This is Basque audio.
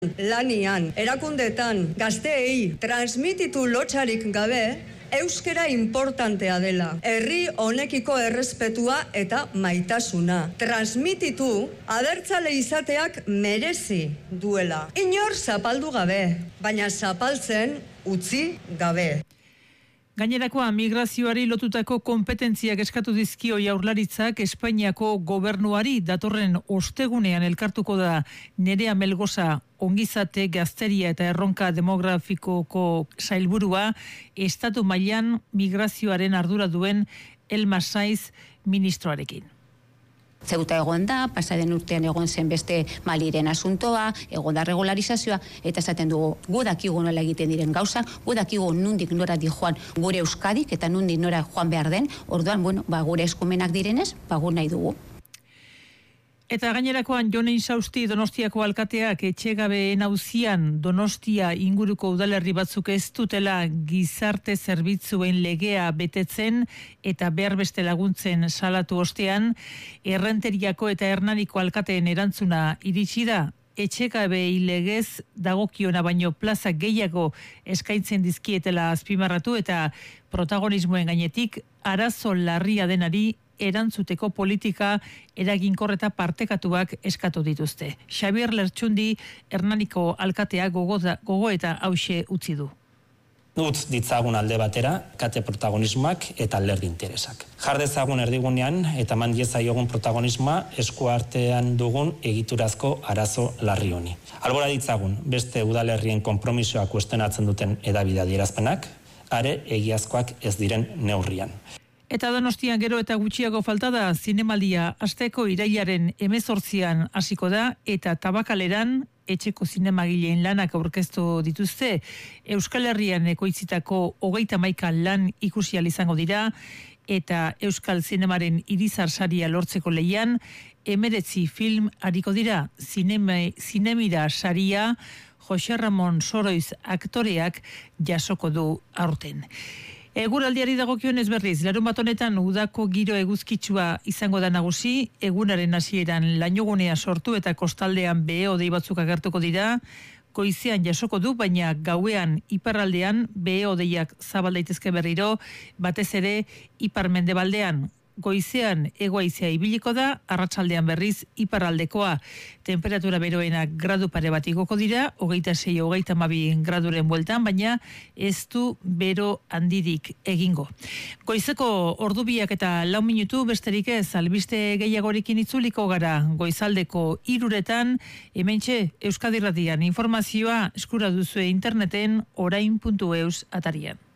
lanian, erakundetan, gazteei transmititu lotxarik gabe, euskera importantea dela. Herri honekiko errespetua eta maitasuna. Transmititu abertzale izateak merezi duela. Inor zapaldu gabe, baina zapaltzen utzi gabe. Gainerakoa, migrazioari lotutako konpetentziak eskatu dizkio Jaurlaritzak Espainiako gobernuari. Datorren ostegunean elkartuko da Nerea Melgosa ongizate, gazteria eta erronka demografikoko sailburua, estatu mailan migrazioaren ardura duen Elma Saiz ministroarekin. Zeuta egon da, pasaden urtean egon zen beste Maliren asuntoa, egon da regularizazioa, eta esaten dugu, gu dakigu nola egiten diren gauzak, gu dakigu nundik nora di joan gure Euskadik, eta nundik nora joan behar den, orduan, gure eskumenak direnez, gu nahi dugu. Eta gainerakoan Jon Insausti Donostiako alkateak etxegabeen auzian Donostia inguruko udalerri batzuk ez dutela gizarte zerbitzuen legea betetzen eta behar beste laguntzen salatu ostean, Errenteriako eta Hernaniko alkateen erantzuna iritsi da. Etxegabei legez dagokiona baino plaza gehiago eskaintzen dizkietela azpimarratu eta protagonismoen gainetik arazo larria denari erantzuteko politika eraginkor eta partekatuak eskatu dituzte. Xabier Lertxundi Hernaniko alkatea gogo eta hauxe utzi du. Utz ditzagun alde batera, kate protagonismoak eta alderdi interesak. Jar dezagun erdigunean eta eman diezaiogun protagonismoa esku artean dugun egiturazko arazo larri honi. Albora ditzagun beste udalerrien konpromisoa kuestionatzen duten hedabide adierazpenak, are egiazkoak ez diren neurrian. Eta Donostian gero eta gutxiago falta da zinemaldia asteko irailaren 18an hasiko da eta Tabakaleran etxeko zinemagileen lanak aurkeztu dituzte. Euskal Herrian ekoitzitako 31 lan ikusi ahal izango dira eta Euskal Zinemaren Irizar saria lortzeko lehian 19 film ariko dira. Zinemira saria Jose Ramon Soroiz aktoreak jasoko du aurten. Eguraldiari dagokionez berriz, larunbat honetan udako giro eguzkitsua izango da nagusi, egunaren hasieran lainogunea sortu eta kostaldean behe-hodei batzuk agertuko dira, goizean jasoko du, baina gauean iparraldean behe-hodeiak zabal daitezke berriro, batez ere ipar-mendebaldean. Goizean hego-haizea ibiliko da, arratsaldean berriz iparraldekoa. Temperatura beroenak gradu pare bat igoko dira, 26-32 graduren bueltan, baina ez du bero handirik egingo. Goizeko ordubiak eta 4 minutu besterik ez, albiste gehiagorekin itzuliko gara. Goizaldeko 3:00 hementxe Euskadi Irratian informazioa eskura duzue interneten orain.eus atarian.